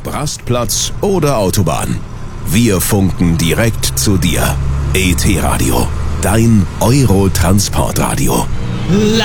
ob Rastplatz oder Autobahn. Wir funken direkt zu dir. ET Radio, dein Eurotransportradio. La